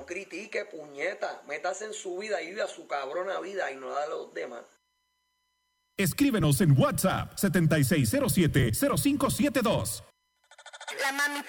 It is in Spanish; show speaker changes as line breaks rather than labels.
no critique, puñeta. Métase en su vida y viva su cabrona vida y no la de los demás.
Escríbenos en WhatsApp 7607-0572.
La mami